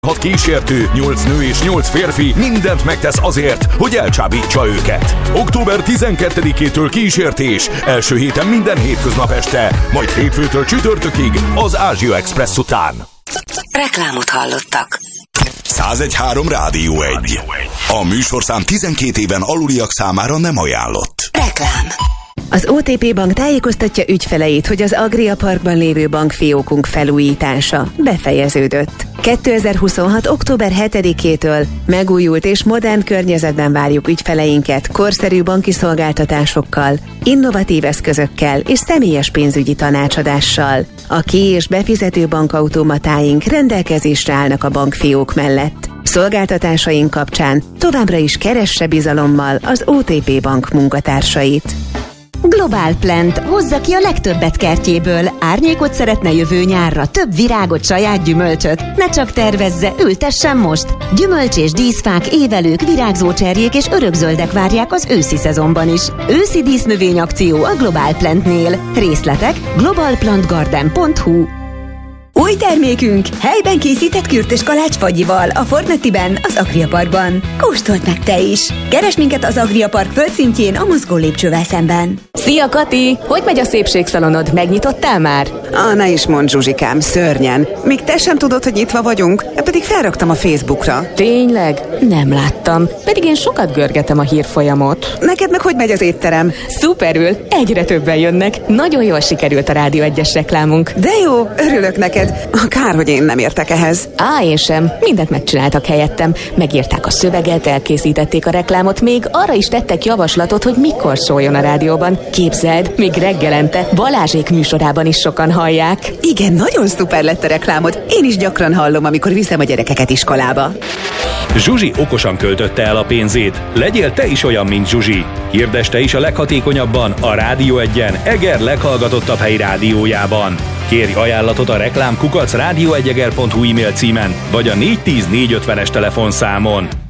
6 kísértő, 8 nő és 8 férfi mindent megtesz azért, hogy elcsábítsa őket. Október 12-től kísértés, első héten minden hétköznap este, majd hétfőtől csütörtökig az Ázsia Express után. Reklámot hallottak. 101.3 Rádió 1. A műsorszám 12 éven aluliak számára nem ajánlott. Reklám. Az OTP Bank tájékoztatja ügyfeleit, hogy az Agria Parkban lévő bankfiókunk felújítása befejeződött. 2026. október 7-től megújult és modern környezetben várjuk ügyfeleinket korszerű banki szolgáltatásokkal, innovatív eszközökkel és személyes pénzügyi tanácsadással. A ki- és befizető bankautomatáink rendelkezésre állnak a bankfiók mellett. Szolgáltatásaink kapcsán továbbra is keresse bizalommal az OTP Bank munkatársait. Global Plant hozza ki a legtöbbet kertjéből. Árnyékot szeretne jövő nyárra, több virágot, saját gyümölcsöt. Ne csak tervezze, ültessen most! Gyümölcs és díszfák, évelők, virágzó cserjék és örökzöldek várják az őszi szezonban is. Őszi dísznövény akció a Global Plantnél. Részletek globalplantgarden.hu. Új termékünk, helyben készített kürtös kalácsfagyival a Fornettiben, az Agria Parkban. Kóstold meg te is! Keresd minket az Agria Park földszintjén a mozgó lépcsővel szemben. Szia, Kati! Hogy megy a szépségszalonod? Megnyitottál már? Ne is mondd, Zsuzsikám, szörnyen. Még te sem tudod, hogy nyitva vagyunk, pedig felraktam a Facebookra. Tényleg? Nem láttam. Pedig én sokat görgetem a hírfolyamot. Neked meg hogy megy az étterem? Szuperül! Egyre többen jönnek. Nagyon jól sikerült a Rádió 1-es reklámunk. De jó, örülök neked. Kár, hogy én nem értek ehhez. Én sem. Mindent megcsináltak helyettem. Megírták a szöveget, elkészítették a reklámot, még arra is tettek javaslatot, hogy mikor szóljon a rádióban. Képzeld, még reggelente Balázsék műsorában is sokan hallják. Igen, nagyon szuper lett a reklámod. Én is gyakran hallom, amikor viszem a gyerekeket iskolába. Zsuzsi okosan költötte el a pénzét. Legyél te is olyan, mint Zsuzsi. Hirdess te is a leghatékonyabban a Rádió 1-en, Eger leghallgatottabb helyi rádiójában. Kérj ajánlatot a reklám @radio1eger.hu e-mail címen, vagy a 410 450-es telefonszámon.